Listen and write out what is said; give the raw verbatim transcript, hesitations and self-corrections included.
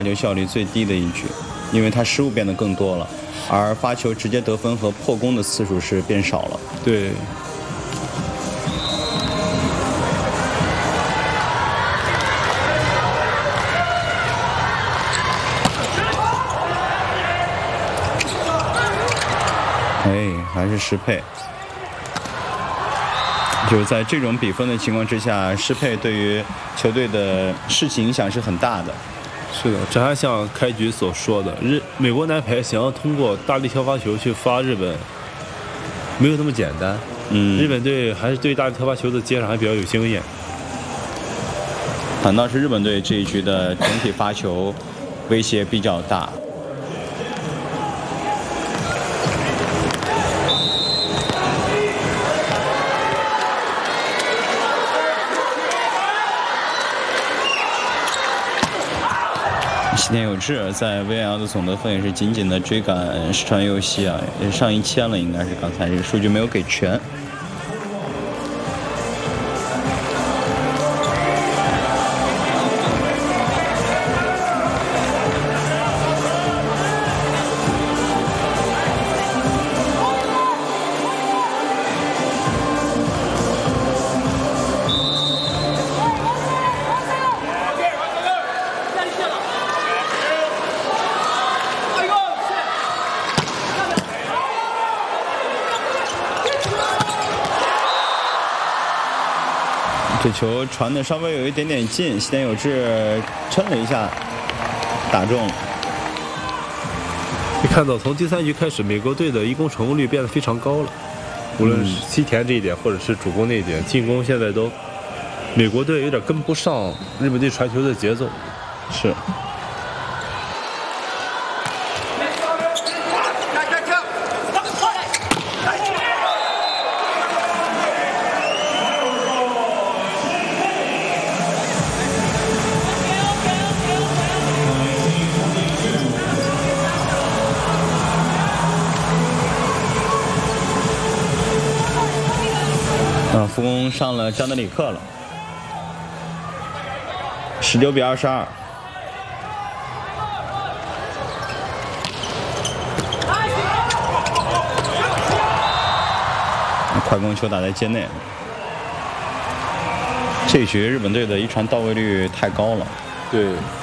球效率最低的一局，因为他失误变得更多了，而发球直接得分和破功的次数是变少了。 对。 哎，还是失配。就是在这种比分的情况之下，失配对于球队的士气影响是很大的。 是的，这还像开局所说的，日美国男排想要通过大力跳发球去发日本，没有那么简单。 嗯， 日本队还是对大力跳发球的接上还比较有经验。 反倒是日本队这一局的整体发球威胁比较大。西田有志在 V L 的总得分也是紧紧的追赶石川佑希啊，也上一千了，应该是刚才这个数据没有给全。这球传的稍微有一点点近，西田有志撑了一下，打中了。 可以看到，从第三局开始，美国队的一攻成功率变得非常高了。无论是西田这一点，或者是主攻那一点，进攻现在都美国队有点跟不上日本队传球的节奏。 是。啊，副攻上了张德里克了，十九比二十二。快攻球打在界内，这局日本队的一传到位率太高了。 对。